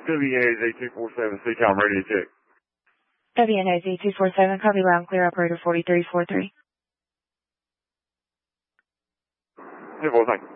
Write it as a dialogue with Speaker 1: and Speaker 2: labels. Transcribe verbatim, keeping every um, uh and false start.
Speaker 1: W N A Z two four seven, C-Com radio check.
Speaker 2: W N A Z two four seven, copy loud and clear, operator forty-three forty-three.
Speaker 1: Hey, boy, thank you.